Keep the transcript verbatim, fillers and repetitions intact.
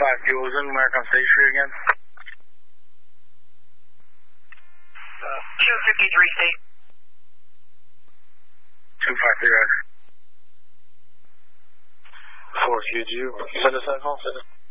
five Jules, American Station again. Uh, two fifty-three state. two five three. four Q G, send us that call, send us.